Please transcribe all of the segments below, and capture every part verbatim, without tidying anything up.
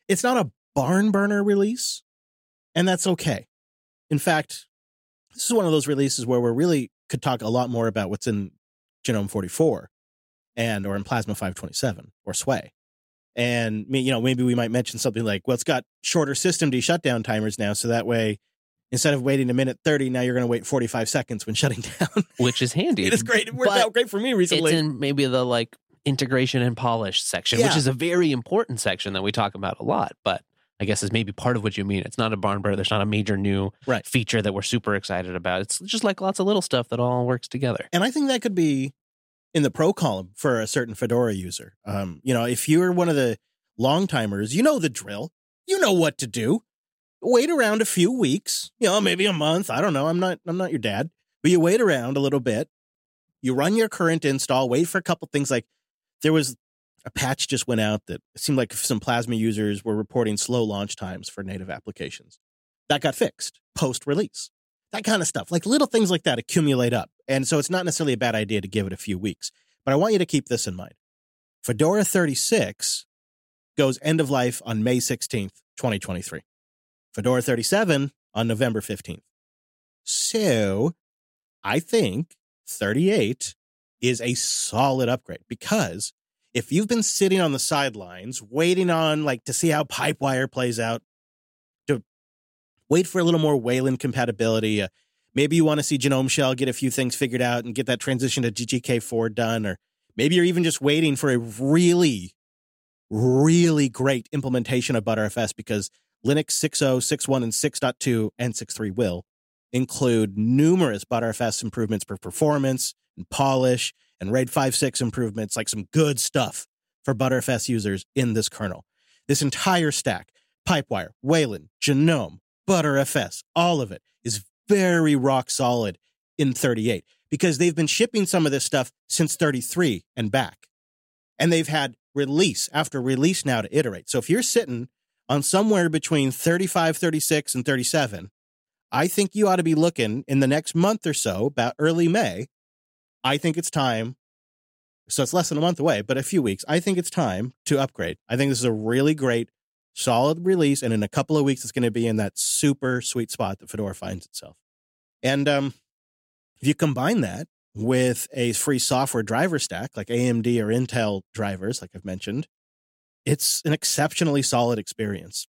It's not a barn burner release, and that's okay. In fact, this is one of those releases where we really could talk a lot more about what's in Genome forty-four and or in Plasma five twenty-seven or Sway. And, you know, maybe we might mention something like, well, it's got shorter system D shutdown timers now, so that way, instead of waiting a minute thirty, now you're going to wait forty-five seconds when shutting down. Which is handy. It is great. It worked out great for me recently. It's in maybe the, like, integration and polish section, Yeah. which is a very important section that we talk about a lot, but I guess is maybe part of what you mean. It's not a barn burner. There's not a major new right. feature that we're super excited about. It's just like lots of little stuff that all works together. And I think that could be in the pro column for a certain Fedora user. Um, you know, if you're one of the long timers, you know the drill. You know what to do. Wait around a few weeks, you know, maybe a month. I don't know. I'm not, I'm not your dad, but you wait around a little bit. You run your current install, wait for a couple things. Like there was a patch just went out that it seemed like some Plasma users were reporting slow launch times for native applications. That got fixed post-release. That kind of stuff, like little things like that accumulate up. And so it's not necessarily a bad idea to give it a few weeks. But I want you to keep this in mind. Fedora thirty-six goes end of life on May sixteenth, twenty twenty-three. Fedora thirty-seven on November fifteenth. So I think thirty-eight is a solid upgrade because if you've been sitting on the sidelines waiting on like to see how Pipewire plays out, to wait for a little more Wayland compatibility, uh, maybe you want to see Genome Shell get a few things figured out and get that transition to G G K four done, or maybe you're even just waiting for a really, really great implementation of Btrfs because Linux six point oh, six point one, and six point two and six point three will include numerous Btrfs improvements for performance and polish and RAID five point six improvements, like some good stuff for Btrfs users in this kernel. This entire stack, Pipewire, Wayland, Genome, Btrfs, all of it is very rock solid in thirty-eight because they've been shipping some of this stuff since thirty-three and back. And they've had release after release now to iterate. So if you're sitting on somewhere between thirty-five, thirty-six, and thirty-seven, I think you ought to be looking in the next month or so, about early May. I think it's time. So it's less than a month away, but a few weeks. I think it's time to upgrade. I think this is a really great, solid release. And in a couple of weeks, it's going to be in that super sweet spot that Fedora finds itself. And um, if you combine that with a free software driver stack, like A M D or Intel drivers, like I've mentioned, it's an exceptionally solid experience.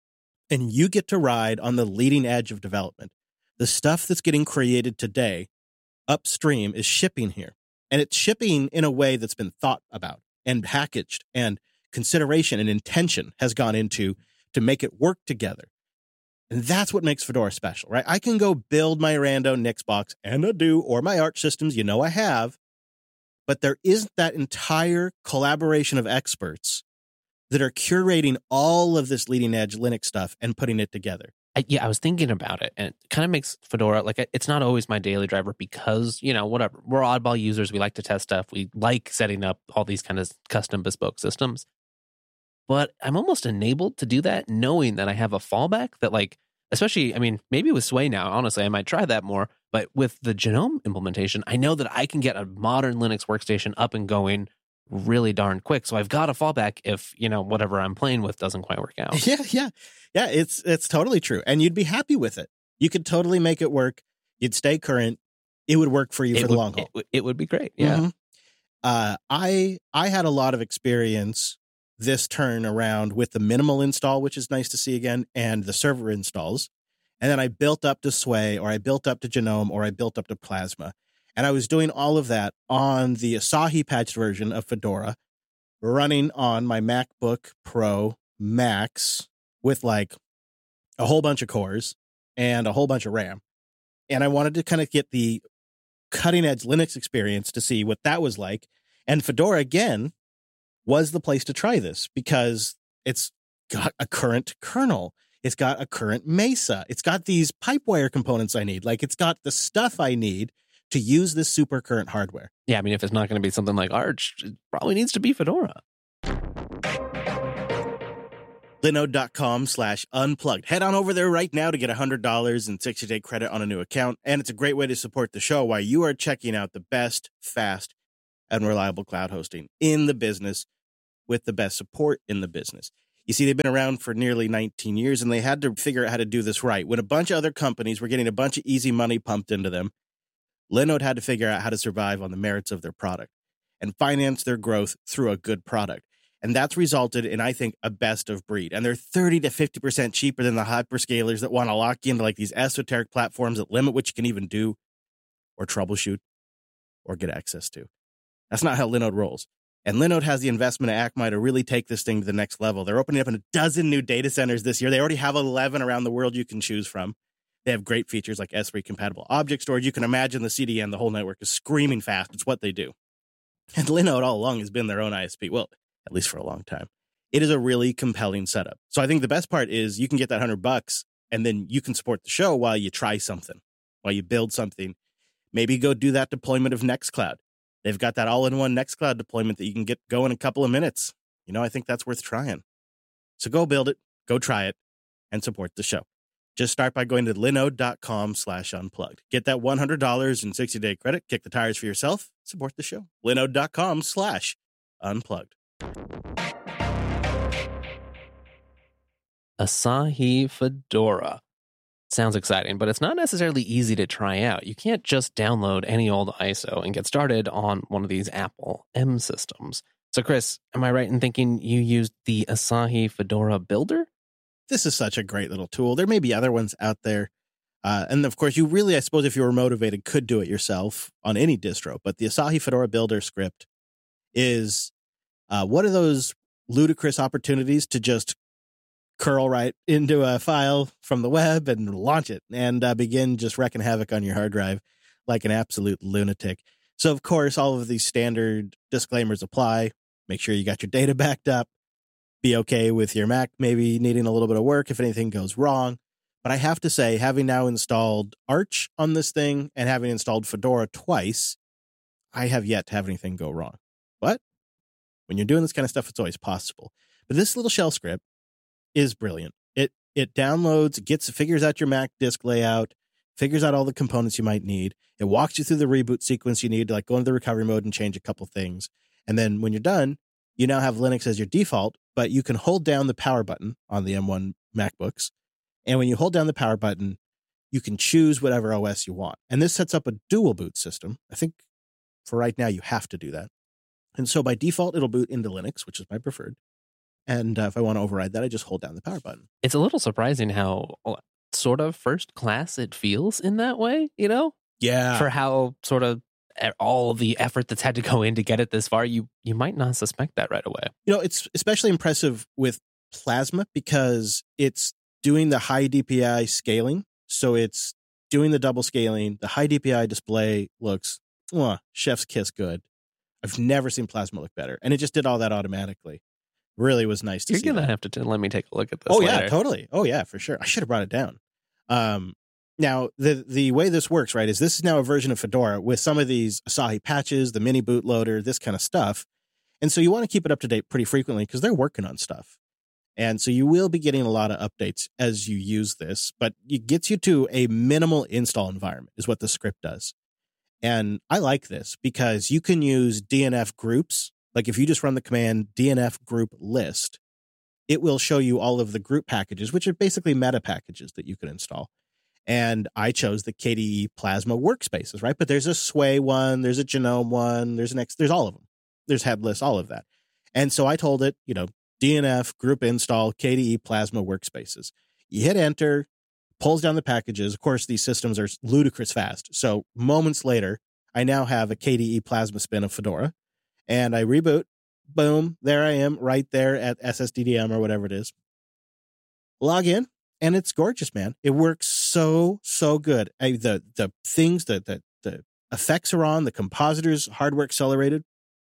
And you get to ride on the leading edge of development. The stuff that's getting created today upstream is shipping here. And it's shipping in a way that's been thought about and packaged, and consideration and intention has gone into to make it work together. And that's what makes Fedora special, right? I can go build my Rando Nixbox and I do, or my Arch systems, you know I have, but there isn't that entire collaboration of experts that are curating all of this leading edge Linux stuff and putting it together. I, yeah, I was thinking about it, and it kind of makes Fedora, like, it's not always my daily driver because, you know, whatever. We're oddball users. We like to test stuff. We like setting up all these kind of custom bespoke systems. But I'm almost enabled to do that knowing that I have a fallback that, like, especially, I mean, maybe with Sway now, honestly, I might try that more. But with the Genome implementation, I know that I can get a modern Linux workstation up and going really darn quick. So I've got a fallback if, you know, whatever I'm playing with doesn't quite work out. Yeah, yeah. Yeah, it's it's totally true. And you'd be happy with it. You could totally make it work. You'd stay current. It would work for you it for would, the long haul. It, it would be great. Yeah. Mm-hmm. Uh, I I had a lot of experience this turn around with the minimal install, which is nice to see again, and the server installs. And then I built up to Sway, or I built up to Genome, or I built up to Plasma. And I was doing all of that on the Asahi patched version of Fedora, running on my MacBook Pro Max with like a whole bunch of cores and a whole bunch of RAM. And I wanted to kind of get the cutting edge Linux experience to see what that was like. And Fedora, again, was the place to try this because it's got a current kernel. It's got a current Mesa. It's got these Pipewire components I need. Like, it's got the stuff I need to use this super current hardware. Yeah, I mean, if it's not going to be something like Arch, it probably needs to be Fedora. Linode.com slash unplugged. Head on over there right now to get one hundred dollars in sixty-day credit on a new account. And it's a great way to support the show while you are checking out the best, fast, and reliable cloud hosting in the business with the best support in the business. You see, they've been around for nearly nineteen years, and they had to figure out how to do this right. When a bunch of other companies were getting a bunch of easy money pumped into them, Linode had to figure out how to survive on the merits of their product and finance their growth through a good product. And that's resulted in, I think, a best of breed. And they're thirty to fifty percent cheaper than the hyperscalers that want to lock you into like these esoteric platforms that limit what you can even do or troubleshoot or get access to. That's not how Linode rolls. And Linode has the investment at Akamai to really take this thing to the next level. They're opening up in a dozen new data centers this year. They already have eleven around the world you can choose from. They have great features like S three compatible object storage. You can imagine the C D N, the whole network is screaming fast. It's what they do. And Linode all along has been their own I S P. Well, at least for a long time. It is a really compelling setup. So I think the best part is you can get that hundred bucks and then you can support the show while you try something, while you build something. Maybe go do that deployment of Nextcloud. They've got that all-in-one Nextcloud deployment that you can get going in a couple of minutes. You know, I think that's worth trying. So go build it, go try it, and support the show. Just start by going to linode.com slash unplugged. Get that one hundred dollars in sixty-day credit, kick the tires for yourself, support the show. linode.com slash unplugged. Asahi Fedora. Sounds exciting, but it's not necessarily easy to try out. You can't just download any old I S O and get started on one of these Apple M systems. So, Chris, am I right in thinking you used the Asahi Fedora Builder? This is such a great little tool. There may be other ones out there. Uh, and of course, you really, I suppose, if you were motivated, could do it yourself on any distro. But the Asahi Fedora Builder script is uh, one of those ludicrous opportunities to just curl right into a file from the web and launch it and uh, begin just wrecking havoc on your hard drive like an absolute lunatic. So, of course, all of these standard disclaimers apply. Make sure you got your data backed up. Be okay with your Mac maybe needing a little bit of work if anything goes wrong. But I have to say, having now installed Arch on this thing and having installed Fedora twice, I have yet to have anything go wrong. But when you're doing this kind of stuff, it's always possible. But this little shell script is brilliant. It it downloads, gets, figures out your Mac disk layout, figures out all the components you might need. It walks you through the reboot sequence you need to like go into the recovery mode and change a couple things. And then when you're done, you now have Linux as your default, but you can hold down the power button on the M one MacBooks. And when you hold down the power button, you can choose whatever O S you want. And this sets up a dual boot system. I think for right now, you have to do that. And so by default, it'll boot into Linux, which is my preferred. And uh, if I want to override that, I just hold down the power button. It's a little surprising how sort of first class it feels in that way, you know? Yeah. For how sort of all of the effort that's had to go in to get it this far, you you might not suspect that right away. You know, it's especially impressive with Plasma because it's doing the high D P I scaling. So it's doing the double scaling. The high D P I display looks, mwah, chef's kiss good. I've never seen Plasma look better. And it just did all that automatically. Really was nice to You're see. You're going that. to have to t- let me take a look at this Oh, later. yeah, totally. Oh, yeah, for sure. I should have brought it down. Um, now, the the way this works, right, is this is now a version of Fedora with some of these Asahi patches, the mini bootloader, this kind of stuff. And so you want to keep it up to date pretty frequently because they're working on stuff. And so you will be getting a lot of updates as you use this, but it gets you to a minimal install environment is what the script does. And I like this because you can use D N F groups. Like if you just run the command D N F group list, it will show you all of the group packages, which are basically meta packages that you can install. And I chose the K D E Plasma workspaces, right? But there's a Sway one, there's a Genome one, there's an X, there's all of them. There's Headless, all of that. And so I told it, you know, D N F group install K D E Plasma workspaces. You hit enter, pulls down the packages. Of course, these systems are ludicrous fast. So moments later, I now have a K D E Plasma spin of Fedora. And I reboot, boom, there I am right there at S S D D M or whatever it is. Log in, and it's gorgeous, man. It works so, so good. I, the the things, that the, the effects are on, the compositors, hardware accelerated.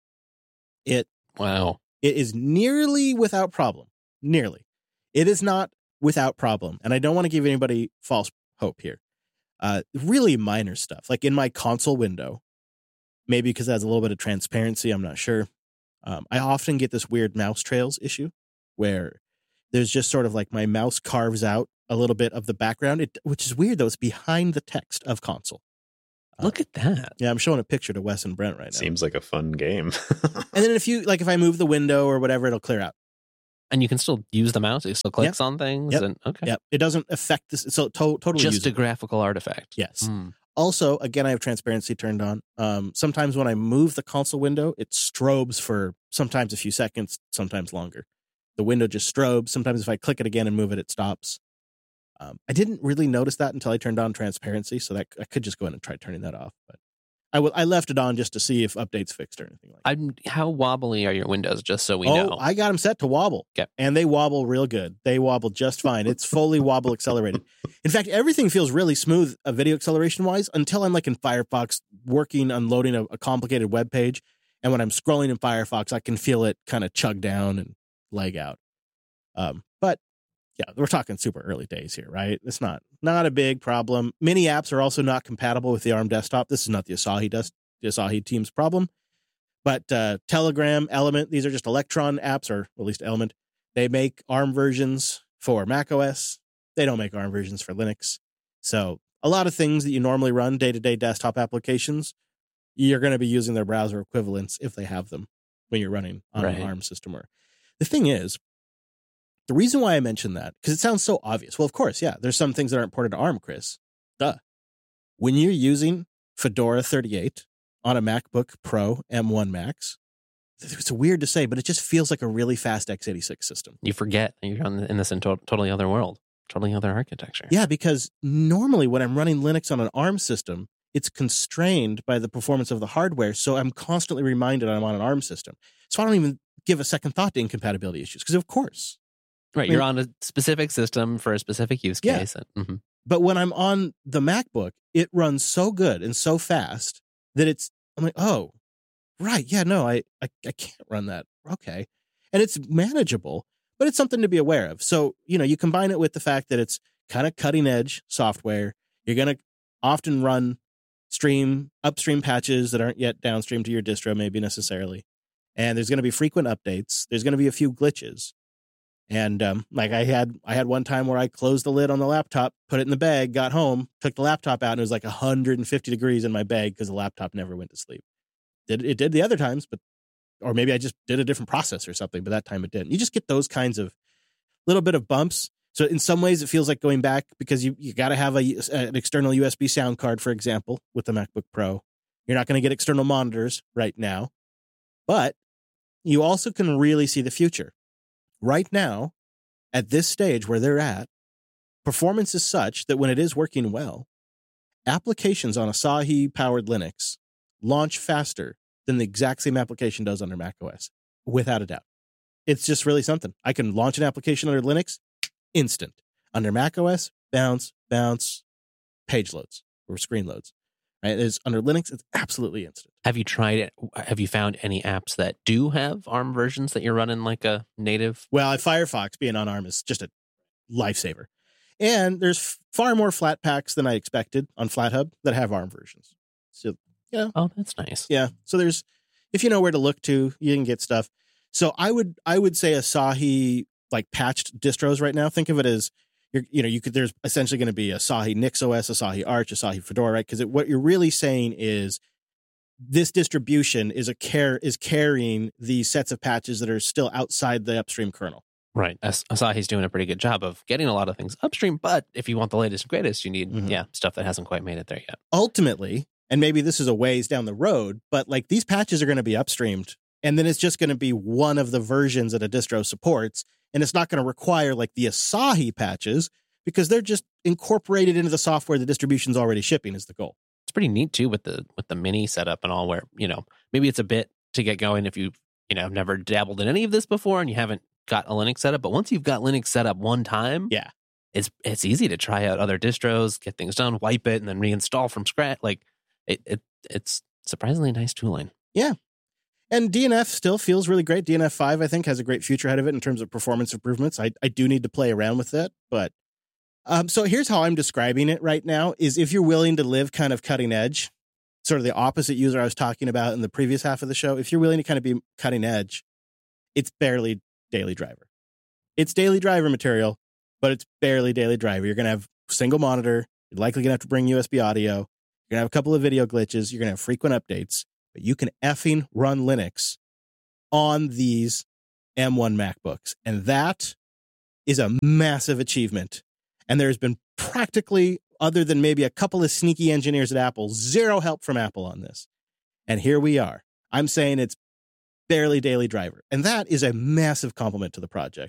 It Wow. It is nearly without problem. Nearly. It is not without problem. And I don't want to give anybody false hope here. Uh, really minor stuff. Like in my console window, maybe because it has a little bit of transparency, I'm not sure. Um, I often get this weird mouse trails issue where there's just sort of like my mouse carves out a little bit of the background, it, which is weird though. It's behind the text of console. Look at that. Yeah, I'm showing a picture to Wes and Brent right now. Seems like a fun game. And then if you, like if I move the window or whatever, it'll clear out. And you can still use the mouse. It still clicks Yep. on things. Yep. And okay. Yep. It doesn't affect this. So to- totally Just usable. a graphical artifact. Yes. Hmm. Also, again, I have transparency turned on. Um, sometimes when I move the console window, it strobes for sometimes a few seconds, sometimes longer. The window just strobes. Sometimes if I click it again and move it, it stops. Um, I didn't really notice that until I turned on transparency, so that I could just go in and try turning that off. But I, w- I left it on just to see if updates fixed or anything like that. I'm, how wobbly are your windows, just so we oh, know? I got them set to wobble. Okay. And they wobble real good. They wobble just fine. It's fully wobble accelerated. In fact, everything feels really smooth uh, video acceleration wise until I'm like in Firefox working, unloading a, a complicated web page. And when I'm scrolling in Firefox, I can feel it kind of chug down and leg out. Um, but yeah, we're talking super early days here, right? It's not not a big problem. Many apps are also not compatible with the ARM desktop. This is not the Asahi des- the Asahi team's problem. But uh, Telegram, Element, these are just Electron apps, or at least Element. They make ARM versions for macOS. They don't make ARM versions for Linux. So a lot of things that you normally run, day-to-day desktop applications, you're going to be using their browser equivalents if they have them when you're running on Right. an ARM system. Or the thing is, the reason why I mentioned that, because it sounds so obvious. Well, of course, yeah, there's some things that aren't ported to ARM, Chris. Duh. When you're using Fedora thirty-eight on a MacBook Pro M one Max, it's weird to say, but it just feels like a really fast x eighty-six system. You forget that you're on, in this in to- totally other world, totally other architecture. Yeah, because normally when I'm running Linux on an ARM system, it's constrained by the performance of the hardware, so I'm constantly reminded I'm on an ARM system. So I don't even give a second thought to incompatibility issues, because of course. Right, I mean- you're on a specific system for a specific use Yeah. case. And, mhm. But when I'm on the MacBook, it runs so good and so fast that it's, I'm like, oh, right. Yeah, no, I, I, I can't run that. Okay. And it's manageable, but it's something to be aware of. So, you know, you combine it with the fact that it's kind of cutting edge software. You're going to often run stream, upstream patches that aren't yet downstream to your distro, maybe necessarily. And there's going to be frequent updates. There's going to be a few glitches. And um, like I had, I had one time where I closed the lid on the laptop, put it in the bag, got home, took the laptop out, and it was like one hundred fifty degrees in my bag because the laptop never went to sleep. Did it did the other times, but or maybe I just did a different process or something, but that time it didn't. You just get those kinds of little bit of bumps. So in some ways, it feels like going back because you you got to have a an external U S B sound card, for example, with the MacBook Pro. You're not going to get external monitors right now, but you also can really see the future. Right now, at this stage where they're at, performance is such that when it is working well, applications on Asahi-powered Linux launch faster than the exact same application does under macOS, without a doubt. It's just really something. I can launch an application under Linux, instant. Under macOS, bounce, bounce, page loads or screen loads. Right? It's under Linux, it's absolutely instant. Have you tried it? Have you found any apps that do have ARM versions that you're running like a native? Well, Firefox being on ARM is just a lifesaver. And there's f- far more flat packs than I expected on FlatHub that have ARM versions. So, yeah. Oh, that's nice. Yeah. So there's, if you know where to look to, you can get stuff. So I would, I would say Asahi, like patched distros right now, think of it as, you're, you know, you could, there's essentially going to be Asahi NixOS, Asahi Arch, Asahi Fedora, right? Because what you're really saying is this distribution is a care is carrying these sets of patches that are still outside the upstream kernel. Right. As- Asahi's doing a pretty good job of getting a lot of things upstream, but if you want the latest and greatest, you need, Mhm. yeah, stuff that hasn't quite made it there yet. Ultimately, and maybe this is a ways down the road, but like these patches are going to be upstreamed, and then it's just going to be one of the versions that a distro supports, and it's not going to require like the Asahi patches because they're just incorporated into the software the distribution's already shipping is the goal. It's pretty neat too with the with the mini setup and all, where, you know, maybe it's a bit to get going if you've, you know, never dabbled in any of this before and you haven't got a Linux setup. But once you've got Linux set up one time, Yeah. it's it's easy to try out other distros, get things done, wipe it, and then reinstall from scratch. Like it, it it's surprisingly nice tooling. And D N F still feels really great. D N F five, I think, has a great future ahead of it in terms of performance improvements. I, I do need to play around with that. But um, so here's how I'm describing it right now is if you're willing to live kind of cutting edge, sort of the opposite user I was talking about in the previous half of the show, if you're willing to kind of be cutting edge, it's barely daily driver. It's daily driver material, but it's barely daily driver. You're going to have single monitor. You're likely going to have to bring U S B audio. You're going to have a couple of video glitches. You're going to have frequent updates. But you can effing run Linux on these M one MacBooks. And that is a massive achievement. And there's been practically, other than maybe a couple of sneaky engineers at Apple, zero help from Apple on this. And here we are. I'm saying it's barely daily driver. And that is a massive compliment to the project.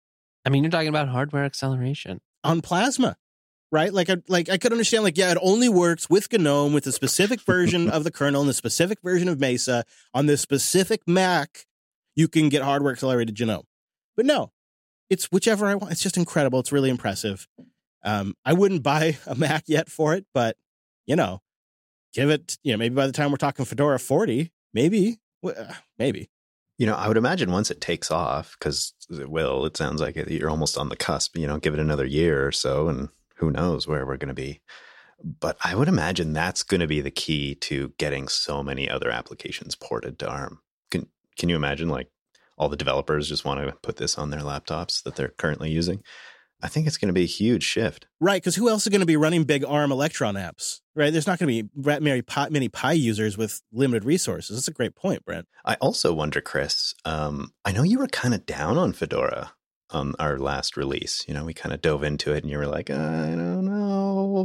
I mean, you're talking about hardware acceleration. On Plasma, right? Like I, like I could understand, like, yeah, it only works with GNOME, with a specific version of the kernel and the specific version of Mesa. On this specific Mac, you can get hardware accelerated GNOME. But no, it's whichever I want. It's just incredible. It's really impressive. Um, I wouldn't buy a Mac yet for it, but, you know, give it, you know, maybe by the time we're talking Fedora forty, maybe, maybe. You know, I would imagine once it takes off, because it will, it sounds like it, you're almost on the cusp, you know, give it another year or so, and who knows where we're going to be. But I would imagine that's going to be the key to getting so many other applications ported to ARM. Can Can you imagine, like, all the developers just want to put this on their laptops that they're currently using? I think it's going to be a huge shift. Right, because who else is going to be running big ARM Electron apps, right? There's not going to be many Pi, many Pi users with limited resources. That's a great point, Brent. I also wonder, Chris, um, I know you were kind of down on Fedora on our last release. You know, we kind of dove into it and you were like, I don't know.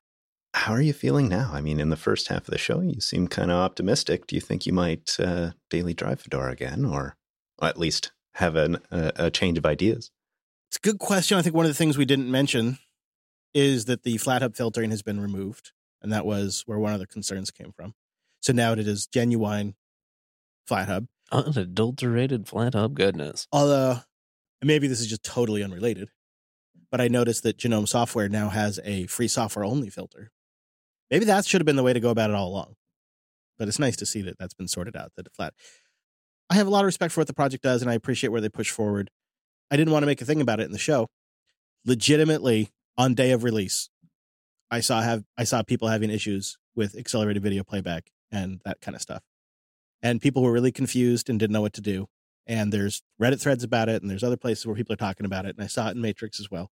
How are you feeling now? I mean, in the first half of the show, you seem kind of optimistic. Do you think you might uh, daily drive Fedora again, or at least have an, a, a change of ideas? It's a good question. I think one of the things we didn't mention is that the FlatHub filtering has been removed, and that was where one of the concerns came from. So now it is genuine FlatHub. Unadulterated FlatHub goodness. Although, maybe this is just totally unrelated, but I noticed that GNOME Software now has a free software-only filter. Maybe that should have been the way to go about it all along. But it's nice to see that that's been sorted out, that flat. I have a lot of respect for what the project does, and I appreciate where they push forward. I didn't want to make a thing about it in the show. Legitimately, on day of release, I saw have I saw people having issues with accelerated video playback and that kind of stuff. And people were really confused and didn't know what to do. And there's Reddit threads about it, and there's other places where people are talking about it. And I saw it in Matrix as well.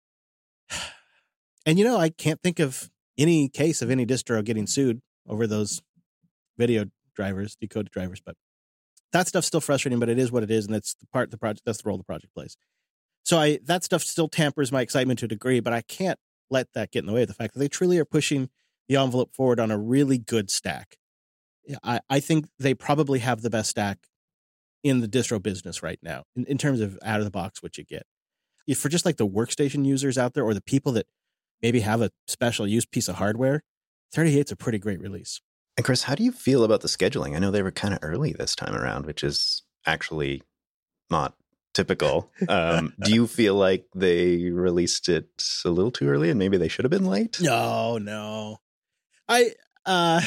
And, you know, I can't think of any case of any distro getting sued over those video drivers, decoded drivers. But that stuff's still frustrating, but it is what it is. And that's the part the project, that's the role the project plays. So I that stuff still tampers my excitement to a degree, but I can't let that get in the way of the fact that they truly are pushing the envelope forward on a really good stack. I, I think they probably have the best stack in the distro business right now, in, in terms of out of the box what you get. If for just like the workstation users out there, or the people that maybe have a special use piece of hardware, thirty-eight's a pretty great release. And Chris, how do you feel about the scheduling? I know they were kind of early this time around, which is actually not typical. Um, do you feel like they released it a little too early and maybe they should have been late? No, no. I, uh,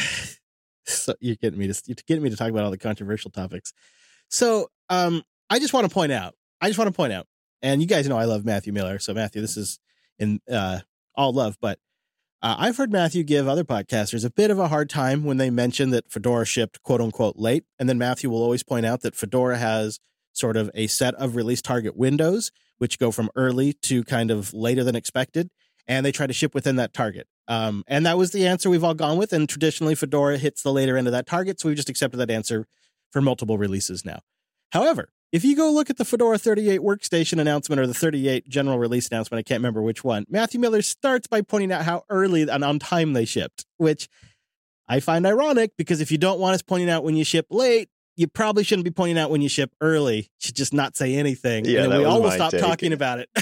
so you're getting me to, you're getting me to talk about all the controversial topics. So, um, I just want to point out, I just want to point out, and you guys know I love Matthew Miller. So Matthew, this is in, uh, all love, but uh, I've heard Matthew give other podcasters a bit of a hard time when they mention that Fedora shipped quote unquote late. And then Matthew will always point out that Fedora has sort of a set of release target windows, which go from early to kind of later than expected. And they try to ship within that target. Um, and that was the answer we've all gone with. And traditionally, Fedora hits the later end of that target. So we've just accepted that answer for multiple releases now. However, if you go look at the Fedora thirty-eight workstation announcement or the thirty-eight general release announcement, I can't remember which one, Matthew Miller starts by pointing out how early and on time they shipped, which I find ironic because if you don't want us pointing out when you ship late, you probably shouldn't be pointing out when you ship early. You should just not say anything. Yeah, and that we was all will my stop take. talking about it.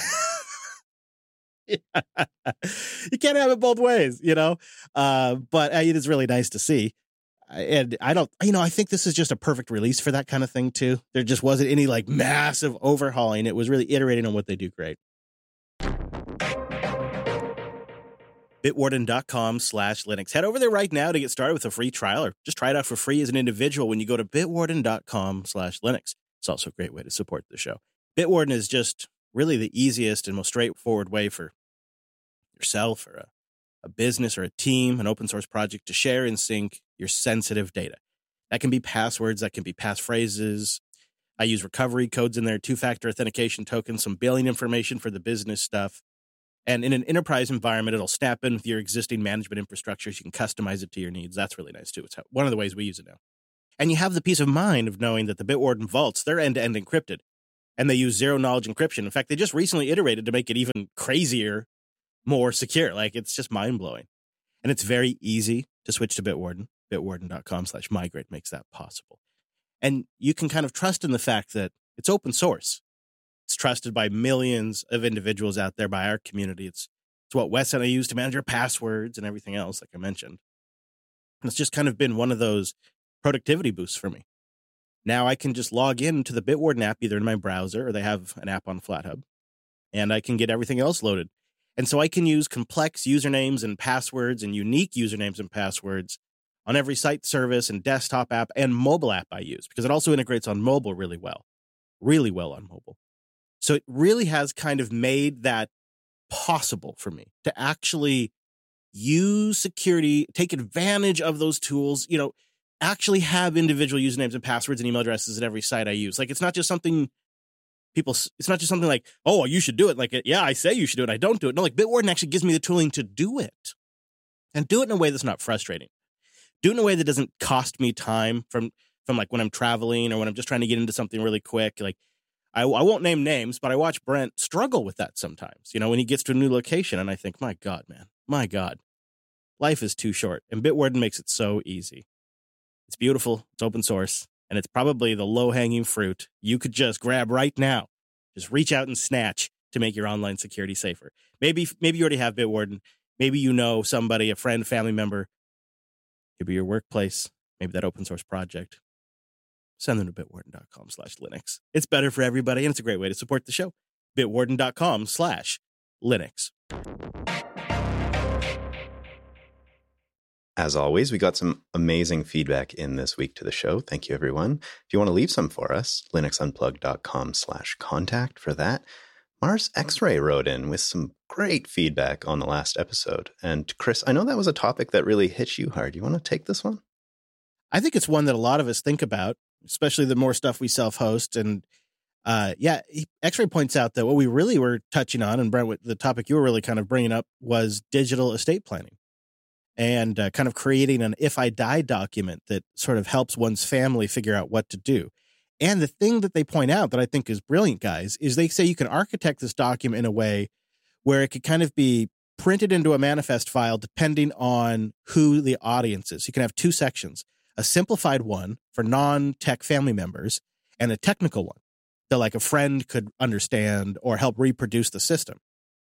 Yeah. You can't have it both ways, you know? Uh, but uh, it is really nice to see. And I don't, you know, I think this is just a perfect release for that kind of thing, too. There just wasn't any like massive overhauling. It was really iterating on what they do great. Bitwarden.com slash Linux. Head over there right now to get started with a free trial, or just try it out for free as an individual when you go to bitwarden.com slash Linux. It's also a great way to support the show. Bitwarden is just really the easiest and most straightforward way for yourself or a, a business or a team, an open source project to share and sync your sensitive data. That can be passwords, that can be passphrases. I use recovery codes in there, two-factor authentication tokens, some billing information for the business stuff. And in an enterprise environment, it'll snap in with your existing management infrastructure. So you can customize it to your needs. That's really nice, too. It's one of the ways we use it now. And you have the peace of mind of knowing that the Bitwarden vaults, they're end-to-end encrypted. and they use zero knowledge encryption. In fact, they just recently iterated to make it even crazier, more secure. Like, it's just mind blowing. And it's very easy to switch to Bitwarden. Bitwarden.com slash migrate makes that possible. And you can kind of trust in the fact that it's open source. It's trusted by millions of individuals out there, by our community. It's, it's what Wes and I use to manage our passwords and everything else, like I mentioned. And it's just kind of been one of those productivity boosts for me. Now I can just log into the Bitwarden app either in my browser, or they have an app on FlatHub, and I can get everything else loaded. And so I can use complex usernames and passwords and unique usernames and passwords on every site, service, and desktop app and mobile app I use, because it also integrates on mobile really well, really well on mobile. So it really has kind of made that possible for me to actually use security, take advantage of those tools, you know, actually have individual usernames and passwords and email addresses at every site I use. Like, it's not just something people, it's not just something like, oh, you should do it. Like, yeah, I say you should do it. I don't do it. No, like, Bitwarden actually gives me the tooling to do it, and do it in a way that's not frustrating. Do it in a way that doesn't cost me time from, from like when I'm traveling or when I'm just trying to get into something really quick. Like, I, I won't name names, but I watch Brent struggle with that sometimes, you know, when he gets to a new location, and I think, my God, man, my God, life is too short. And Bitwarden makes it so easy. It's beautiful. It's open source. And it's probably the low-hanging fruit you could just grab right now. Just reach out and snatch to make your online security safer. Maybe maybe you already have Bitwarden. Maybe you know somebody, a friend, family member. Could be your workplace. Maybe that open source project. Send them to bitwarden.com slash Linux. It's better for everybody, and it's a great way to support the show. Bitwarden.com slash Linux. As always, we got some amazing feedback in this week to the show. Thank you, everyone. If you want to leave some for us, linuxunplugged.com slash contact for that. Mars X-Ray wrote in with some great feedback on the last episode. And Chris, I know that was a topic that really hit you hard. You want to take this one? I think it's one that a lot of us think about, especially the more stuff we self-host. And uh, yeah, X-Ray points out that what we really were touching on, and Brent, the topic you were really kind of bringing up, was digital estate planning. And uh, kind of creating an if I die document that sort of helps one's family figure out what to do. And the thing that they point out that I think is brilliant, guys, is they say you can architect this document in a way where it could kind of be printed into a manifest file depending on who the audience is. You can have two sections, a simplified one for non-tech family members and a technical one that like a friend could understand or help reproduce the system.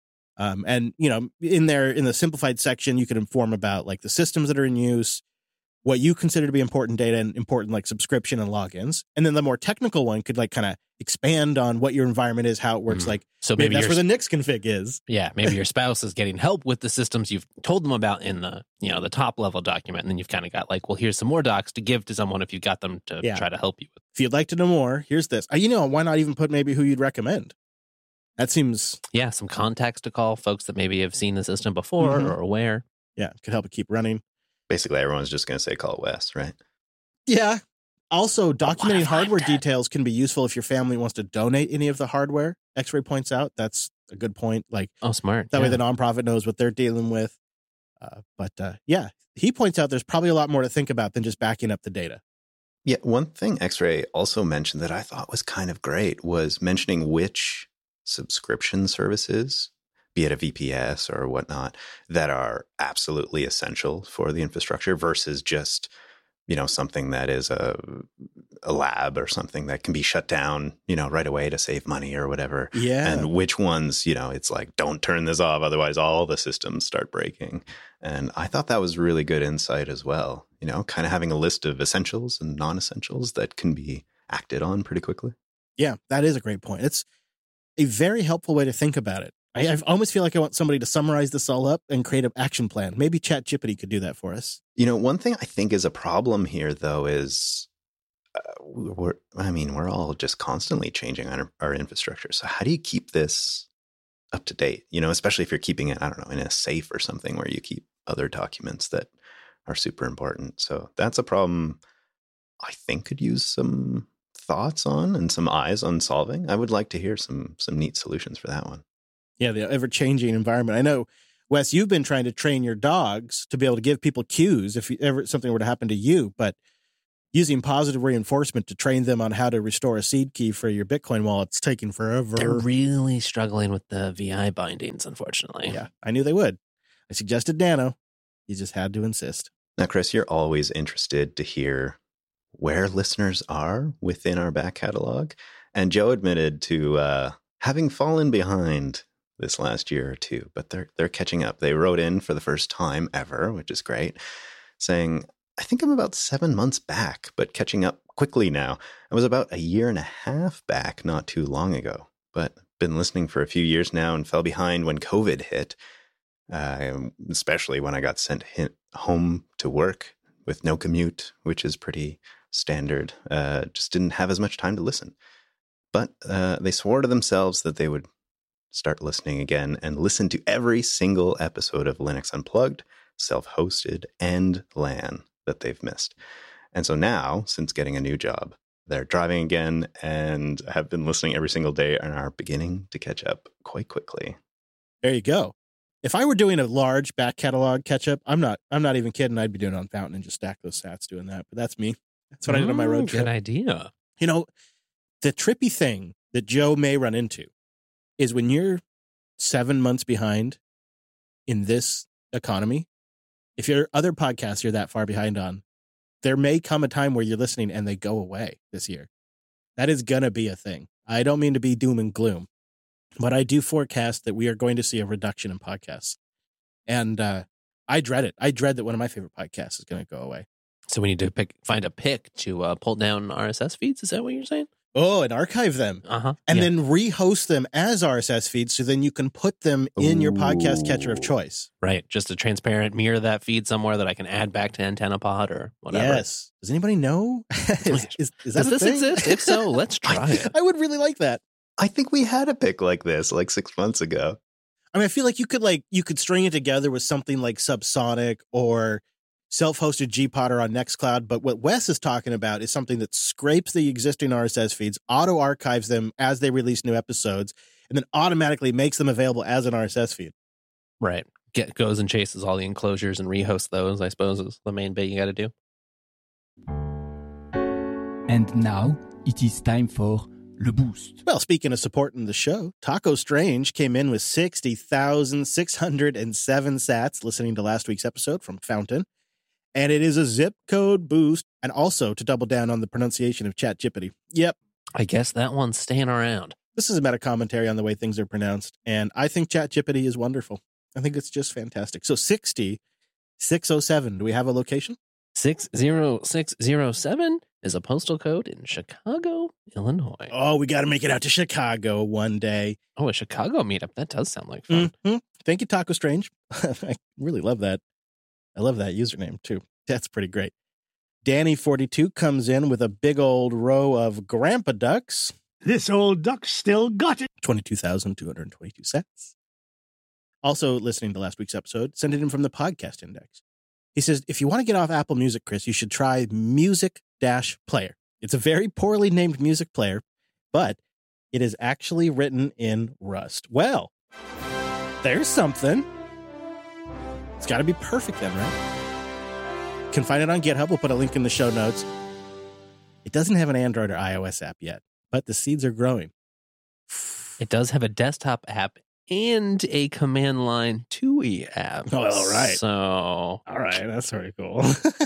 Um, and, you know, in there, in the simplified section, you can inform about like the systems that are in use, what you consider to be important data and important like subscription and logins. And then the more technical one could like kind of expand on what your environment is, how it works. Mm. Like, so maybe, maybe that's your, where the Nix config is. Yeah. Maybe your spouse is getting help with the systems you've told them about in the, you know, the top level document. And then you've kind of got like, well, here's some more docs to give to someone if you got them to yeah. try to help you with. If you'd like to know more, here's this. Uh, you know, why not even put maybe who you'd recommend? That seems... Yeah, some contacts to call, folks that maybe have seen the system before mm-hmm. or aware. Yeah, could help it keep running. Basically, everyone's just going to say call Wes, right? Yeah. Also, documenting hardware details can be useful if your family wants to donate any of the hardware. X-Ray points out that's a good point. Like, oh, smart. That yeah. way the nonprofit knows what they're dealing with. Uh, but uh, yeah, he points out there's probably a lot more to think about than just backing up the data. Yeah, one thing X-Ray also mentioned that I thought was kind of great was mentioning which subscription services, be it a V P S or whatnot, that are absolutely essential for the infrastructure versus just, you know, something that is a a lab or something that can be shut down, you know, right away to save money or whatever. Yeah. And which ones, you know, it's like, don't turn this off, otherwise all the systems start breaking. And I thought that was really good insight as well, you know, kind of having a list of essentials and non-essentials that can be acted on pretty quickly. Yeah, that is a great point. It's a very helpful way to think about it. I, I almost feel like I want somebody to summarize this all up and create an action plan. Maybe ChatGPT could do that for us. You know, one thing I think is a problem here, though, is uh, we're, I mean, we're all just constantly changing our, our infrastructure. So how do you keep this up to date? You know, especially if you're keeping it, I don't know, in a safe or something where you keep other documents that are super important. So that's a problem I think could use some thoughts on and some eyes on solving. I would like to hear some some neat solutions for that one. Yeah, the ever-changing environment. I know, Wes, you've been trying to train your dogs to be able to give people cues if ever something were to happen to you, but using positive reinforcement to train them on how to restore a seed key for your Bitcoin wallet's taking forever. They're really struggling with the V I bindings, unfortunately. Yeah, I knew they would. I suggested Nano. You just had to insist. Now, Chris, you're always interested to hear where listeners are within our back catalog. And Joe admitted to uh, having fallen behind this last year or two, but they're they're catching up. They wrote in for the first time ever, which is great, saying, I think I'm about seven months back, but catching up quickly now. I was about a year and a half back not too long ago, but been listening for a few years now and fell behind when COVID hit, uh, especially when I got sent hit home to work with no commute, which is pretty standard. Uh, just didn't have as much time to listen. But uh, they swore to themselves that they would start listening again and listen to every single episode of Linux Unplugged, self-hosted, and LAN that they've missed. And so now, since getting a new job, they're driving again and have been listening every single day and are beginning to catch up quite quickly. There you go. If I were doing a large back catalog catch up, I'm not I'm not even kidding. I'd be doing it on Fountain and just stack those sats doing that. But that's me. That's what I did on my road Ooh, trip. Good idea. You know, the trippy thing that Joe may run into is when you're seven months behind in this economy, if your other podcasts you're that far behind on, there may come a time where you're listening and they go away this year. That is going to be a thing. I don't mean to be doom and gloom, but I do forecast that we are going to see a reduction in podcasts. And uh, I dread it. I dread that one of my favorite podcasts is going to go away. So we need to pick, find a pick to uh, pull down R S S feeds. Is that what you're saying? Oh, and archive them. Uh-huh. And yeah. then rehost them as R S S feeds so then you can put them in your podcast catcher of choice. Right. Just a transparent mirror that feed somewhere that I can add back to AntennaPod or whatever. Yes. Does anybody know? is, is, is that Does a this thing? exist? If so, let's try it. I would really like that. I think we had a pick like this like six months ago. I mean, I feel like you could like you could string it together with something like Subsonic or self-hosted Gpodder on Nextcloud. But what Wes is talking about is something that scrapes the existing R S S feeds, auto archives them as they release new episodes, and then automatically makes them available as an R S S feed. Right. Get goes and chases all the enclosures and rehosts those, I suppose, is the main bit you got to do. And now it is time for Le Boost. Well, speaking of supporting the show, Taco Strange came in with sixty thousand six hundred seven sats listening to last week's episode from Fountain. And it is a zip code boost, and also to double down on the pronunciation of ChatGPT. Yep. I guess that one's staying around. This is a meta commentary on the way things are pronounced, and I think ChatGPT is wonderful. I think it's just fantastic. So sixty six oh seven, do we have a location? six zero six zero seven is a postal code in Chicago, Illinois. Oh, we got to make it out to Chicago one day. Oh, a Chicago meetup. That does sound like fun. Mm-hmm. Thank you, Taco Strange. I really love that. I love that username, too. That's pretty great. Danny forty-two comes in with a big old row of Grandpa Ducks. This old duck still got it. twenty-two thousand two hundred twenty-two cents. Also listening to last week's episode, send it in from the podcast index. He says, if you want to get off Apple Music, Chris, you should try Music Dash Player. It's a very poorly named music player, but it is actually written in Rust. Well, there's something. It's got to be perfect then, right? Can find it on GitHub. We'll put a link in the show notes. It doesn't have an Android or iOS app yet, but the seeds are growing. It does have a desktop app and a command line T U I app. Oh, all right. So, all right. That's pretty cool.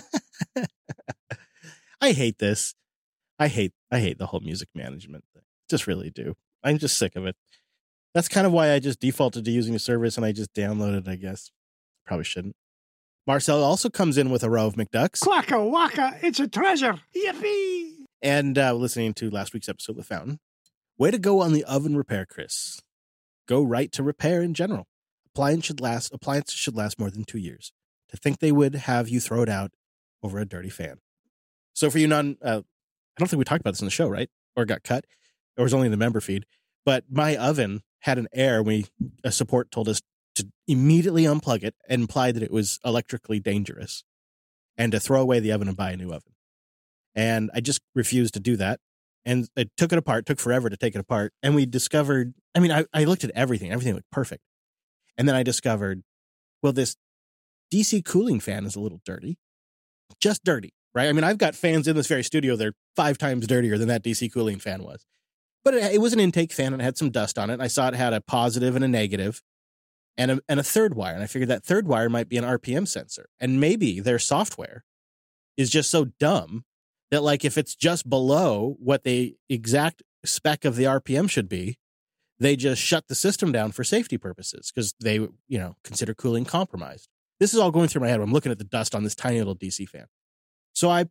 I hate this. I hate, I hate the whole music management thing. Just really do. I'm just sick of it. That's kind of why I just defaulted to using a service and I just downloaded it, I guess. Probably shouldn't. Marcel also comes in with a row of McDucks. Quacka wacka, it's a treasure. Yippee! And uh, listening to last week's episode with Fountain. Way to go on the oven repair, Chris. Go right to repair in general. Appliance should last, appliances should last more than two years. To think they would have you throw it out over a dirty fan. So for you non, uh, I don't think we talked about this in the show, right? Or got cut. Or it was only in the member feed. But my oven had an error. We a support told us to immediately unplug it and implied that it was electrically dangerous and to throw away the oven and buy a new oven. And I just refused to do that. And I took it apart, took forever to take it apart. And we discovered, I mean, I, I looked at everything. Everything looked perfect. And then I discovered, well, this D C cooling fan is a little dirty. Just dirty. right? I mean, I've got fans in this very studio. They're five times dirtier than that D C cooling fan was. But it, it was an intake fan and it had some dust on it. And I saw it had a positive and a negative and a, and a third wire. And I figured that third wire might be an R P M sensor. And maybe their software is just so dumb that, like, if it's just below what the exact spec of the R P M should be, they just shut the system down for safety purposes because they, you know, consider cooling compromised. This is all going through my head when I'm looking at the dust on this tiny little D C fan. So I,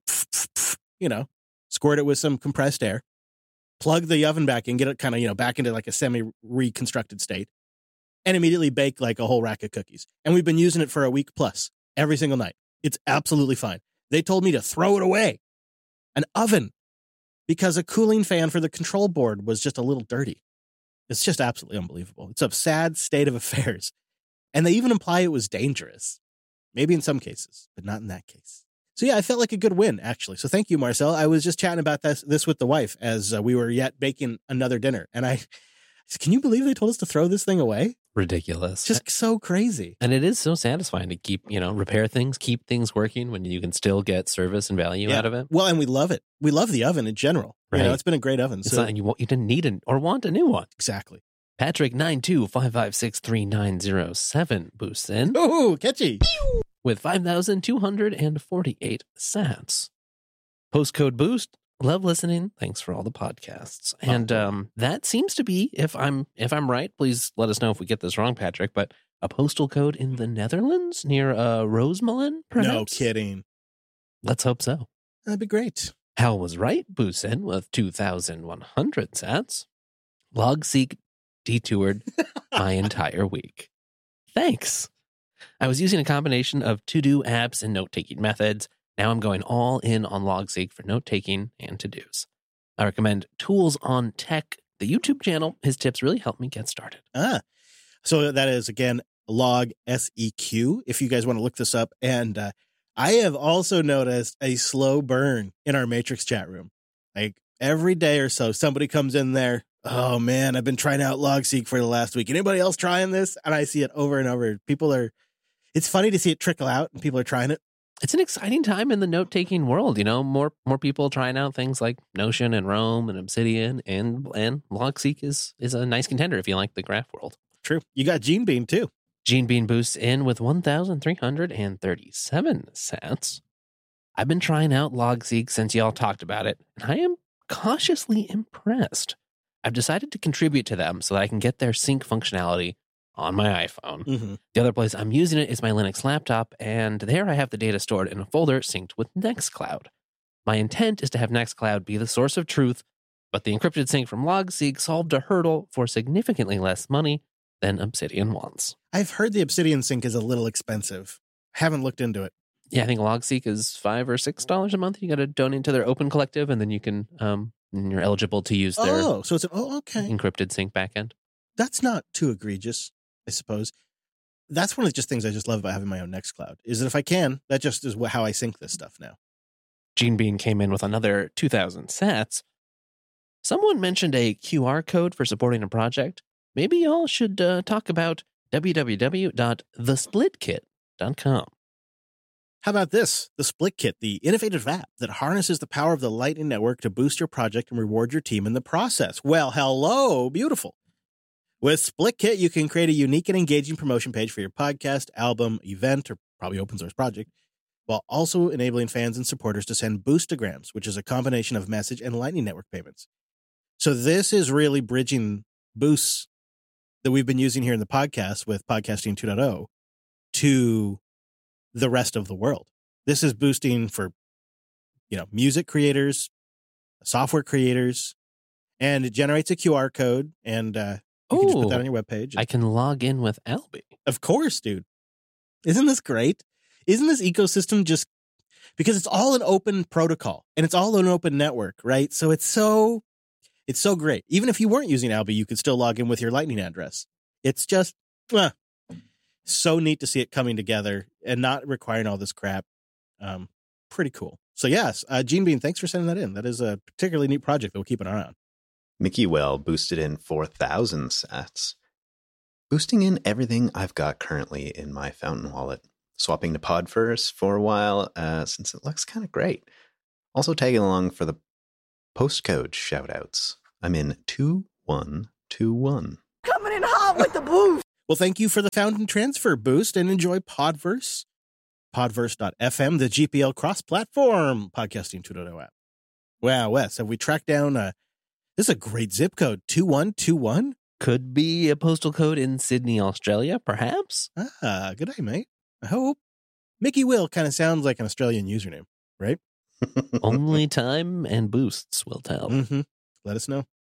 you know, squirt it with some compressed air, plug the oven back in, get it kind of, you know, back into like a semi-reconstructed state, and immediately bake like a whole rack of cookies. And we've been using it for a week plus every single night. It's absolutely fine. They told me to throw it away. An oven, because a cooling fan for the control board was just a little dirty. It's just absolutely unbelievable. It's a sad state of affairs. And they even imply it was dangerous. Maybe in some cases, but not in that case. So yeah, I felt like a good win, actually. So thank you, Marcel. I was just chatting about this, this with the wife as uh, we were yet baking another dinner. And I, can you believe they told us to throw this thing away? Ridiculous. Just so crazy. And it is so satisfying to keep, you know, repair things, keep things working when you can still get service and value Yeah. out of it. Well, and we love it. We love the oven in general. You know, Right. it's been a great oven. It's So not, you, wa- you didn't need an, or want a new one. exactly. Patrick nine two five five six three nine zero seven boosts in Oh, catchy. with five thousand two hundred forty-eight sats. Postcode boost. Love listening. Thanks for all the podcasts. And um, that seems to be, if I'm if I'm right, please let us know if we get this wrong, Patrick, but a postal code in the Netherlands near uh, Rosemalen, perhaps? No kidding. Let's hope so. That'd be great. Hal was right, boosts in with two thousand one hundred sats. LogSeek detoured my entire week. Thanks. I was using a combination of to-do apps and note-taking methods. Now I'm going all in on LogSeek for note-taking and to-dos. I recommend Tools on Tech, the YouTube channel. His tips really helped me get started. Ah, so that is, again, Log S E Q, if you guys want to look this up. And uh, I have also noticed a slow burn in our Matrix chat room. Like every day or so, somebody comes in there. Oh, man, I've been trying out LogSeek for the last week. Anybody else trying this? And I see it over and over. People are, it's funny to see it trickle out and people are trying it. It's an exciting time in the note-taking world. You know, more more people trying out things like Notion and Roam and Obsidian, and and LogSeek is is a nice contender if you like the graph world. True. You got Gene Bean, too. Gene Bean boosts in with one thousand three hundred thirty-seven sats. I've been trying out LogSeek since y'all talked about it, and I am cautiously impressed. I've decided to contribute to them so that I can get their sync functionality on my iPhone. Mm-hmm. The other place I'm using it is my Linux laptop, and there I have the data stored in a folder synced with Nextcloud. My intent is to have Nextcloud be the source of truth, but the encrypted sync from LogSeek solved a hurdle for significantly less money than Obsidian wants. I've heard the Obsidian Sync is a little expensive. Haven't looked into it. Yeah, I think LogSeek is five or six dollars a month. You got to donate to their Open Collective, and then you can um, and you're eligible to use their Oh, so it's an, oh, okay. encrypted sync backend. That's not too egregious, I suppose. That's one of the just things I just love about having my own Nextcloud, is that if I can, that just is how I sync this stuff now. Gene Bean came in with another two thousand sats. Someone mentioned a Q R code for supporting a project. Maybe y'all should uh, talk about w w w dot the split kit dot com. How about this? The Split Kit, the innovative app that harnesses the power of the Lightning Network to boost your project and reward your team in the process. Well, hello, beautiful. With Split Kit, you can create a unique and engaging promotion page for your podcast, album, event, or probably open source project, while also enabling fans and supporters to send Boostograms, which is a combination of message and Lightning Network payments. So this is really bridging boosts that we've been using here in the podcast with Podcasting two point oh to the rest of the world. This is boosting for, you know, music creators, software creators, and it generates a Q R code, and uh, you can just put that on your webpage. I can log in with Alby. Of course, dude. Isn't this great? Isn't this ecosystem just, because it's all an open protocol and it's all an open network, right? So it's so, it's so great. Even if you weren't using Alby, you could still log in with your Lightning address. It's just uh, so neat to see it coming together and not requiring all this crap. Um, pretty cool. So yes, uh, Gene Bean, thanks for sending that in. That is a particularly neat project that we'll keep an eye on. Mickey Well boosted in four thousand sats. Boosting in everything I've got currently in my Fountain wallet. swapping to Podverse for a while uh, since it looks kind of great. Also tagging along for the postcode shoutouts. I'm in two one two one. Coming in hot with the boost. Well, thank you for the Fountain Transfer boost and enjoy Podverse. Podverse dot f m, the G P L cross-platform podcasting two point oh app. Wow, Wes, have we tracked down a... This is a great zip code, two one two one? Could be a postal code in Sydney, Australia, perhaps? Ah, good day, mate. I hope. Mickey Will kind of sounds like an Australian username, right? Only time and boosts will tell. Mm-hmm. Let us know.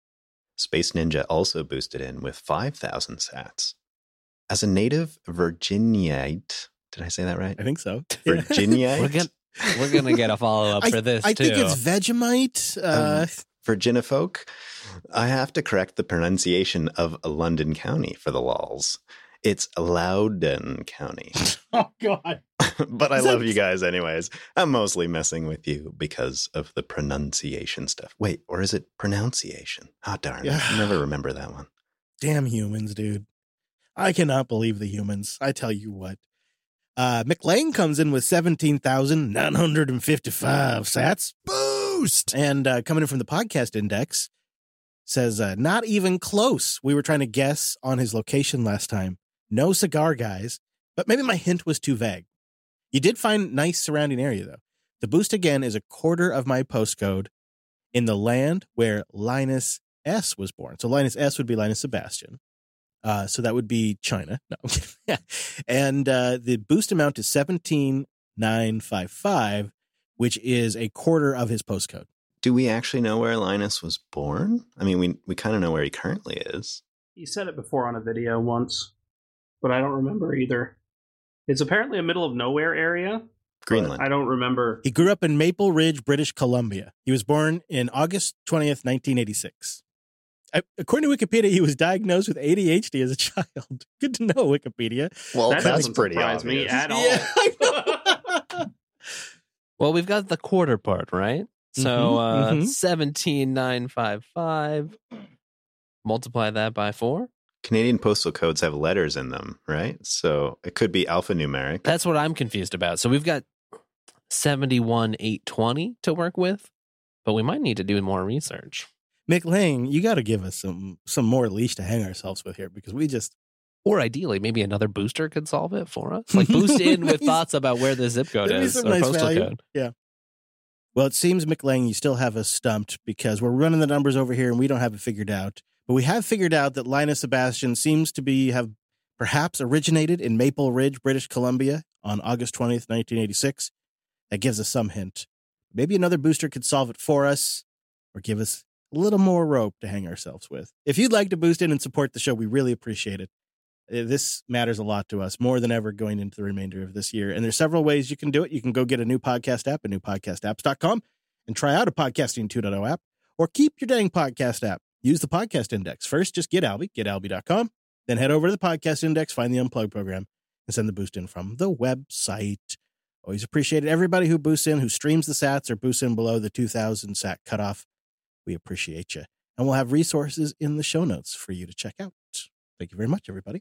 Space Ninja also boosted in with five thousand sats. As a native Virginiate, did I say that right? I think so. Virginiate? We're gonna, we're gonna get a follow-up I, for this, I too. think it's Vegemite. Uh, Um, Virginifolk, I have to correct the pronunciation of London County for the lols. It's Loudoun County. oh, God. But I Is love that- you guys anyways. I'm mostly messing with you because of the pronunciation stuff. Wait, or is it pronunciation? Oh, darn. Yeah. I never remember that one. Damn humans, dude. I cannot believe the humans. I tell you what. Uh, McLean comes in with seventeen thousand nine hundred fifty-five sats. Boost! And uh, coming in from the podcast index, says, uh, not even close. We were trying to guess on his location last time. No cigar guys, but maybe my hint was too vague. You did find nice surrounding area, though. The boost again is a quarter of my postcode in the land where Linus S was born. So Linus S would be Linus Sebastian. Uh, so that would be China. No. yeah. And uh, the boost amount is seventeen thousand nine hundred fifty-five, which is a quarter of his postcode. Do we actually know where Linus was born? I mean, we we kind of know where he currently is. He said it before on a video once, but I don't remember either. It's apparently a middle of nowhere area. Greenland. I don't remember. He grew up in Maple Ridge, British Columbia. He was born in August twentieth, nineteen eighty-six. I, according to Wikipedia, he was diagnosed with A D H D as a child. Good to know, Wikipedia. Well, That that's doesn't pretty surprise obvious. me at all. Yeah, I know. Well, we've got the quarter part, right? So Mhm, uh, mhm. seventeen thousand nine hundred fifty-five. Multiply that by four. Canadian postal codes have letters in them, right? So it could be alphanumeric. That's what I'm confused about. So we've got seventy-one thousand eight hundred twenty to work with, but we might need to do more research. McLean, you got to give us some some more leash to hang ourselves with here because we just Or ideally, maybe another booster could solve it for us. Like boost in with Nice. thoughts about where the zip code That'd be is some or nice postal value. code. Yeah. Well, it seems, McLean, you still have us stumped because we're running the numbers over here and we don't have it figured out. But we have figured out that Linus Sebastian seems to be have perhaps originated in Maple Ridge, British Columbia on August twentieth, nineteen eighty-six. That gives us some hint. Maybe another booster could solve it for us or give us a little more rope to hang ourselves with. If you'd like to boost in and support the show, we really appreciate it. Uh, This matters a lot to us, more than ever going into the remainder of this year. And there's several ways you can do it. You can go get a new podcast app at new podcast apps dot com and try out a Podcasting two point oh app, or keep your dang podcast app. Use the podcast index. First, just get Albie, get albie dot com. Then head over to the podcast index, find the Unplugged program, and send the boost in from the website. Always appreciated everybody who boosts in, who streams the sats or boosts in below the two thousand sat cutoff. We appreciate you. And we'll have resources in the show notes for you to check out. Thank you very much, everybody.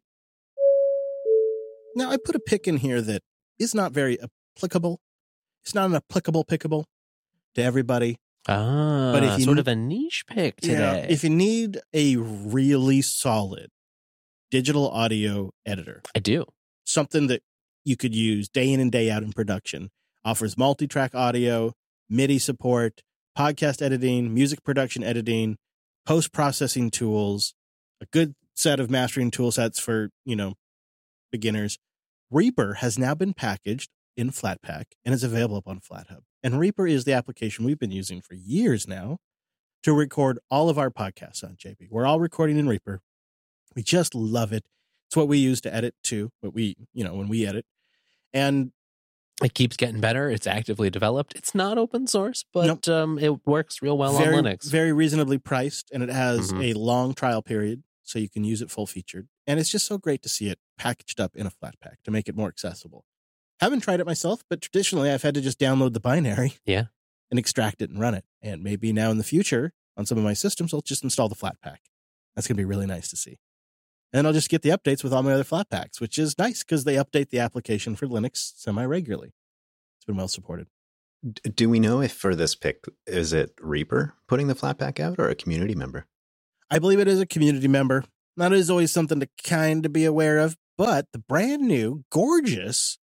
Now, I put a pick in here that is not very applicable. It's not an applicable pickable to everybody. Ah, But if you sort n- of a niche pick today. Yeah, if you need a really solid digital audio editor, I do. something that you could use day in and day out in production, offers multi-track audio, MIDI support, podcast editing, music production editing, post-processing tools, a good set of mastering tool sets for, you know, beginners. Reaper has now been packaged in Flatpak and is available up on FlatHub. And Reaper is the application we've been using for years now to record all of our podcasts on J B. We're all recording in Reaper. We just love it. It's what we use to edit too, what we, you know, when we edit. And It keeps getting better. It's actively developed. It's not open source, but Nope. um, it works real well very, on Linux. very reasonably priced, and it has Mhm. a long trial period, so you can use it full featured. And it's just so great to see it packaged up in a Flatpak to make it more accessible. Haven't tried it myself, but traditionally I've had to just download the binary, Yeah. and extract it and run it. And maybe now in the future on some of my systems, I'll just install the Flatpak. That's going to be really nice to see. And I'll just get the updates with all my other Flatpaks, which is nice because they update the application for Linux semi-regularly. It's been well supported. D- Do we know if for this pick, is it Reaper putting the Flatpak out or a community member? I believe it is a community member. That is always something to kind of be aware of, but the brand new, gorgeous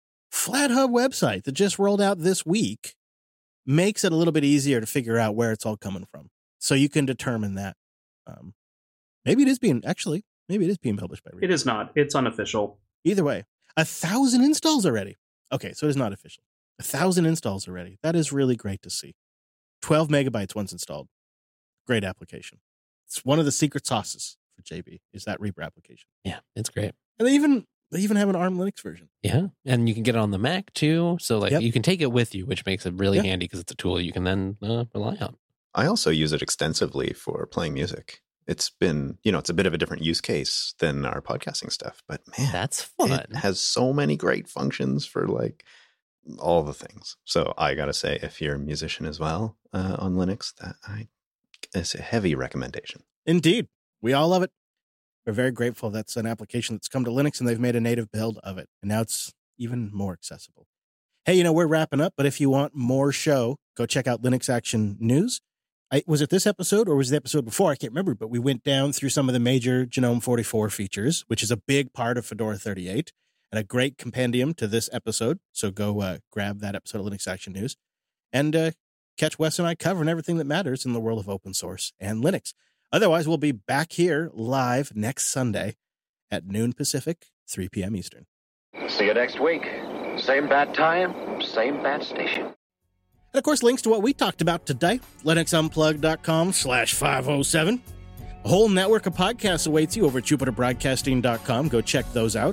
FlatHub website that just rolled out this week makes it a little bit easier to figure out where it's all coming from. So you can determine that. Um, maybe it is being, actually, maybe it is being published by Reaper. It is not. It's unofficial. Either way, a thousand installs already. Okay, so it is not official. A thousand installs already. That is really great to see. twelve megabytes once installed. Great application. It's one of the secret sauces for J B is that Reaper application. Yeah, it's great. And they even they even have an ARM Linux version. Yeah, and you can get it on the Mac too. So like Yep. you can take it with you, which makes it really Yep. handy because it's a tool you can then uh, rely on. I also use it extensively for playing music. It's been, you know, it's a bit of a different use case than our podcasting stuff, but man, That's fun. it has so many great functions for like all the things. So I gotta say, if you're a musician as well uh, on Linux, that I it's a heavy recommendation. Indeed. We all love it. We're very grateful that's an application that's come to Linux and they've made a native build of it. And now it's even more accessible. Hey, you know, we're wrapping up, but if you want more show, go check out Linux Action News. I, was it this episode or was it the episode before? I can't remember, but we went down through some of the major Genome forty-four features, which is a big part of Fedora thirty-eight and a great compendium to this episode. So go uh, grab that episode of Linux Action News and uh, catch Wes and I covering everything that matters in the world of open source and Linux. Otherwise, we'll be back here live next Sunday at noon Pacific, three p.m. Eastern. See you next week. Same bad time, same bad station. And of course, links to what we talked about today, linuxunplugged.com slash 507. A whole network of podcasts awaits you over at jupiter broadcasting dot com. Go check those out.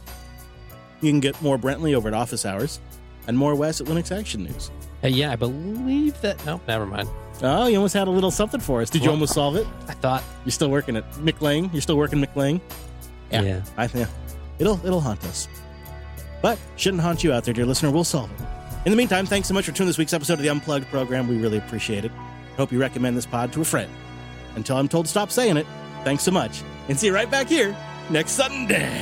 You can get more Brentley over at Office Hours and more Wes at Linux Action News. Hey, yeah, I believe that. No, never mind. Oh, you almost had a little something for us. Did you Well, almost solve it? I thought. You're still working it. McLean, you're still working McLean? Yeah. Yeah. I think it'll, it'll haunt us. But shouldn't haunt you out there, dear listener. We'll solve it. In the meantime, thanks so much for tuning this week's episode of the Unplugged program. We really appreciate it. Hope you recommend this pod to a friend. Until I'm told to stop saying it, thanks so much. And see you right back here next Sunday.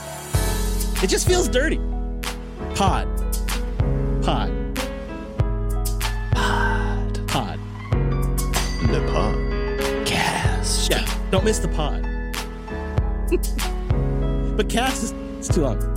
It just feels dirty. Pod. Pod. Pod. Pod. The podcast. Yeah, don't miss the pod. But cast is it's too long.